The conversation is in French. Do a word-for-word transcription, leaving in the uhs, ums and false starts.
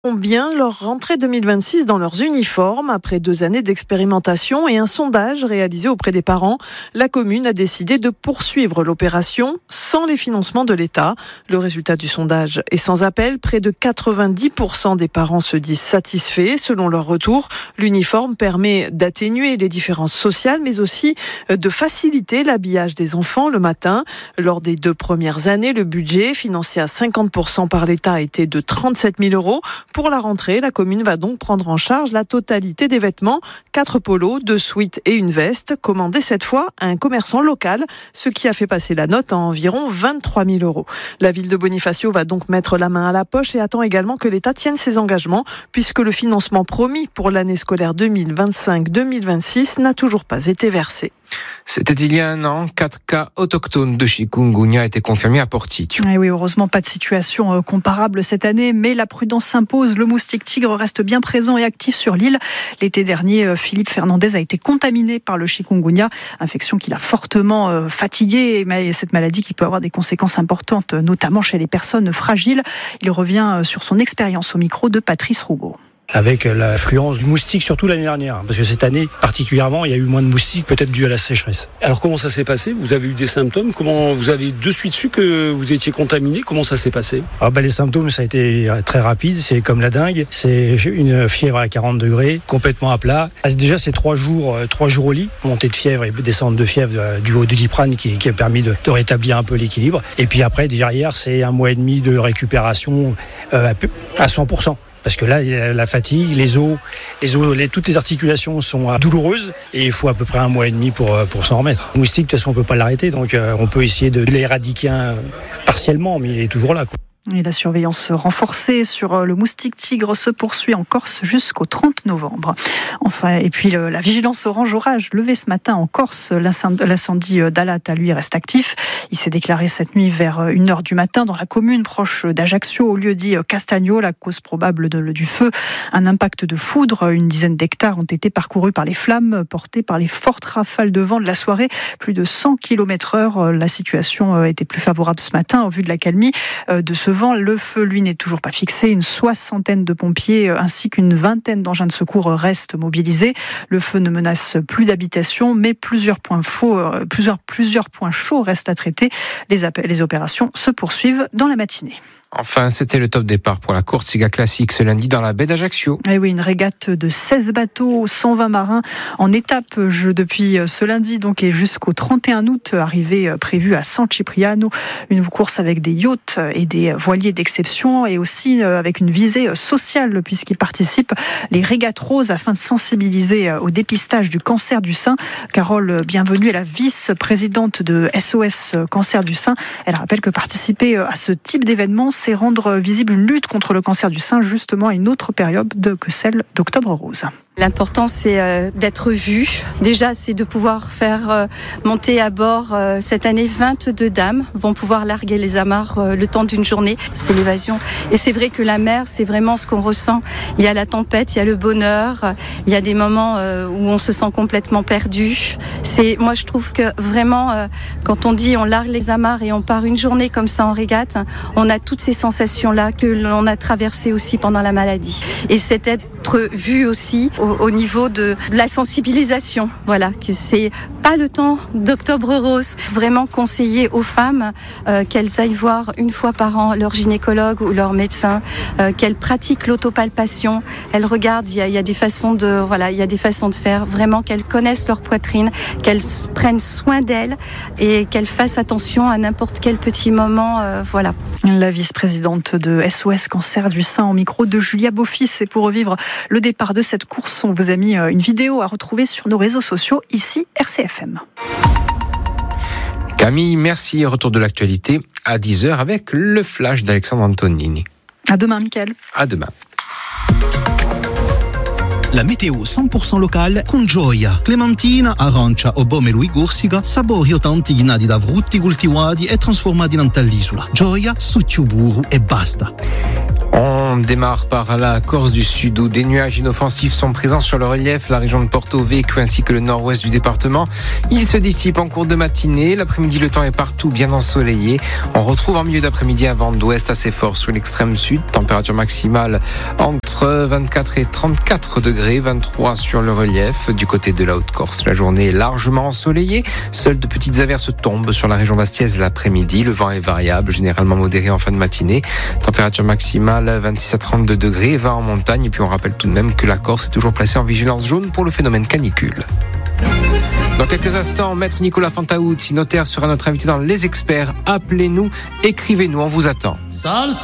Ont bien leur rentrée deux mille vingt-six dans leurs uniformes. Après deux années d'expérimentation et un sondage réalisé auprès des parents, la commune a décidé de poursuivre l'opération sans les financements de l'État. Le résultat du sondage est sans appel. Près de quatre-vingt-dix pour cent des parents se disent satisfaits. Selon leur retour, l'uniforme permet d'atténuer les différences sociales, mais aussi de faciliter l'habillage des enfants le matin. Lors des deux premières années, le budget, financé à cinquante pour cent par l'État, était de trente-sept mille euros. Pour la rentrée, la commune va donc prendre en charge la totalité des vêtements, quatre polos, deux sweats et une veste, commandés cette fois à un commerçant local, ce qui a fait passer la note à environ vingt-trois mille euros. La ville de Bonifacio va donc mettre la main à la poche et attend également que l'État tienne ses engagements, puisque le financement promis pour l'année scolaire deux mille vingt-cinq deux mille vingt-six n'a toujours pas été versé. C'était il y a un an, quatre cas autochtones de chikungunya étaient confirmés à Portici. Et oui, heureusement, pas de situation comparable cette année, mais la prudence s'impose. Le moustique tigre reste bien présent et actif sur l'île. L'été dernier, Philippe Fernandez a été contaminé par le chikungunya, infection qui l'a fortement fatigué, et cette maladie qui peut avoir des conséquences importantes, notamment chez les personnes fragiles. Il revient sur son expérience au micro de Patrice Roubaud. Avec l'affluence du moustique, surtout l'année dernière. Parce que cette année, particulièrement, il y a eu moins de moustiques, peut-être dû à la sécheresse. Alors comment ça s'est passé ? Vous avez eu des symptômes ? Comment vous avez de suite su que vous étiez contaminé ? Comment ça s'est passé ? Ah bah, les symptômes, ça a été très rapide. C'est comme la dengue. C'est une fièvre à quarante degrés, complètement à plat. Déjà, c'est trois jours, trois jours au lit. Montée de fièvre et descente de fièvre du haut de Doliprane qui, qui a permis de, de rétablir un peu l'équilibre. Et puis après, derrière, c'est un mois et demi de récupération euh, à cent pour cent. Parce que là, la fatigue, les os, les os, les, toutes les articulations sont douloureuses et il faut à peu près un mois et demi pour, pour s'en remettre. Le moustique, de toute façon, on peut pas l'arrêter, donc euh, on peut essayer de l'éradiquer un, partiellement, mais il est toujours là, quoi. Et la surveillance renforcée sur le moustique tigre se poursuit en Corse jusqu'au trente novembre. Enfin, et puis le, la vigilance orange orage levée ce matin en Corse. L'incendie, l'incendie d'Alata, lui, reste actif. Il s'est déclaré cette nuit vers une heure du matin dans la commune proche d'Ajaccio, au lieu dit Castagno. La cause probable de, du feu, un impact de foudre. Une dizaine d'hectares ont été parcourus par les flammes portées par les fortes rafales de vent de la soirée. Plus de cent kilomètres heure. La situation était plus favorable ce matin au vu de l'accalmie de ce vent. Le feu, lui, n'est toujours pas fixé. Une soixantaine de pompiers ainsi qu'une vingtaine d'engins de secours restent mobilisés. Le feu ne menace plus d'habitation, mais plusieurs points, faux, plusieurs, plusieurs points chauds restent à traiter. Les, appels, les opérations se poursuivent dans la matinée. Enfin, c'était le top départ pour la Corsica Classique ce lundi dans la baie d'Ajaccio. Et oui, une régate de seize bateaux, cent vingt marins en étape depuis ce lundi donc et jusqu'au trente et un août, arrivée prévue à San Cipriano. Une course avec des yachts et des voiliers d'exception et aussi avec une visée sociale puisqu'y participent les régates roses afin de sensibiliser au dépistage du cancer du sein. Carole Bienvenue est la vice-présidente de S O S Cancer du sein. Elle rappelle que participer à ce type d'événement, c'est rendre visible une lutte contre le cancer du sein, justement à une autre période que celle d'Octobre Rose. L'important, c'est euh, d'être vu. Déjà, c'est de pouvoir faire euh, monter à bord euh, cette année vingt-deux dames vont pouvoir larguer les amarres euh, le temps d'une journée. C'est l'évasion. Et c'est vrai que la mer, c'est vraiment ce qu'on ressent. Il y a la tempête, il y a le bonheur, euh, il y a des moments euh, où on se sent complètement perdu. C'est, moi, je trouve que vraiment, euh, quand on dit on largue les amarres et on part une journée comme ça en régate, on a toutes ces sensations-là que l'on a traversées aussi pendant la maladie. Et c'est être vu aussi au, au niveau de, de la sensibilisation, voilà, que c'est pas le temps d'Octobre Rose. Vraiment conseiller aux femmes euh, qu'elles aillent voir une fois par an leur gynécologue ou leur médecin, euh, qu'elles pratiquent l'autopalpation. Elles regardent, il y a, il y a des façons de, voilà, il y a des façons de faire. Vraiment qu'elles connaissent leur poitrine, qu'elles prennent soin d'elles et qu'elles fassent attention à n'importe quel petit moment, euh, voilà. La vice-présidente de S O S Cancer du sein au micro de Julia Beaufils. Et pour revivre le départ de cette course, on vous a mis une vidéo à retrouver sur nos réseaux sociaux, ici R C F M. Camille, merci. Retour de l'actualité à dix heures avec le flash d'Alexandre Antonini. À demain, Mickaël. À demain. La météo cent pour cent locale con Gioia. Clementina, arancia o pomelo e corsica, sapori o tanti ghinati da frutti coltivati e trasformati in tant'all'isola. Gioia, succio burro e basta. On démarre par la Corse du Sud où des nuages inoffensifs sont présents sur le relief, la région de Porto Vecchio ainsi que le nord-ouest du département. Ils se dissipent en cours de matinée. L'après-midi, le temps est partout bien ensoleillé. On retrouve en milieu d'après-midi un vent d'ouest assez fort sur l'extrême sud. Température maximale entre vingt-quatre et trente-quatre degrés, vingt-trois sur le relief. Du côté de la Haute-Corse, la journée est largement ensoleillée. Seules de petites averses tombent sur la région bastiaise l'après-midi. Le vent est variable, généralement modéré en fin de matinée. Température maximale vingt-six à trente-deux degrés, vingt en montagne. Et puis on rappelle tout de même que la Corse est toujours placée en vigilance jaune pour le phénomène canicule. Dans quelques instants, Maître Nicolas Fantaouzzi, notaire, sera notre invité dans Les Experts. Appelez-nous, écrivez-nous, on vous attend.